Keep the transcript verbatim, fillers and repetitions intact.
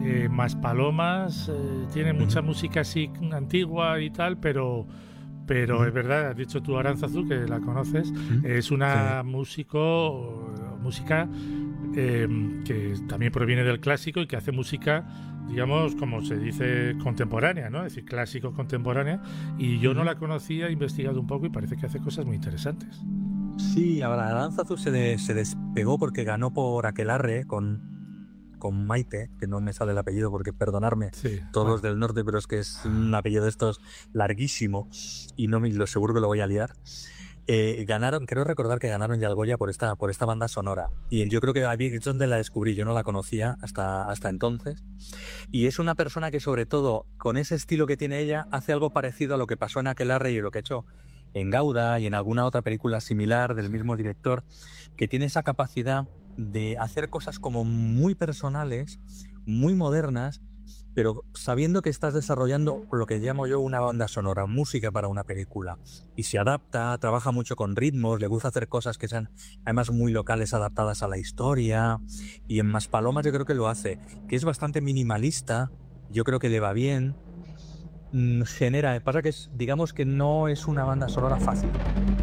eh, Maspalomas, eh, tiene mucha Ujú. música así antigua y tal, pero pero Ujú. es verdad, has dicho tú Aránzazu, que la conoces, Ujú. es Sí. una músico, música eh, que también proviene del clásico y que hace música, digamos, como se dice, contemporánea, ¿no? Es decir, clásico contemporánea, y yo no Ujú. la conocía, he investigado un poco y parece que hace cosas muy interesantes. Sí, ahora Aránzazu se, de- se despegó porque ganó por Aquelarre con, con Maite, que no me sale el apellido porque perdonarme Sí, todos los bueno. del norte, pero es que es un apellido de estos larguísimo y no me lo seguro que lo voy a liar. Eh, ganaron, creo recordar que ganaron ya el Goya por esta, por esta banda sonora. Y yo creo que ahí es donde la descubrí, yo no la conocía hasta, hasta entonces. Y es una persona que, sobre todo, con ese estilo que tiene ella, hace algo parecido a lo que pasó en Aquelarre y lo que ha hecho en Gauda y en alguna otra película similar del mismo director, que tiene esa capacidad de hacer cosas como muy personales, muy modernas, pero sabiendo que estás desarrollando lo que llamo yo una banda sonora, música para una película. Y se adapta, trabaja mucho con ritmos, le gusta hacer cosas que sean además muy locales, adaptadas a la historia. Y en Maspalomas yo creo que lo hace, que es bastante minimalista, yo creo que le va bien, mm, genera, pasa que es, digamos que no es una banda sonora fácil.